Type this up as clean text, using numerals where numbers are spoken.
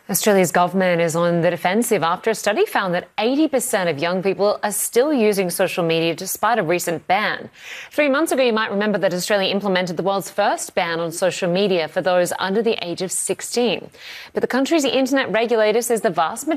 Australia's government is on the defensive after a study found that 80% of young people are still using social media despite a recent ban. 3 months ago, you might remember that Australia implemented the world's first ban on social media for those under the age of 16. But the country's internet regulator says the vast majority